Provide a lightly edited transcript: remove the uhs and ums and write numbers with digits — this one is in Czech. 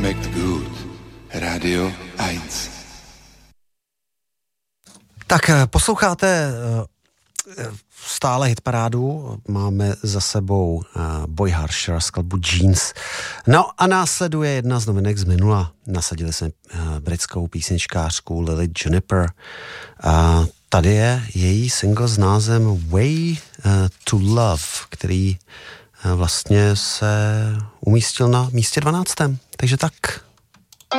schmeckt gut. Radio 1. Tak posloucháte stále hitparádu, máme za sebou Boy Harsher z skladbu Jeans. No a následuje jedna z novinek z minula. Nasadili jsme britskou písničkářku Lily Juniper. Tady je její single s názvem Way to Love, který vlastně se umístil na místě 12. Takže tak.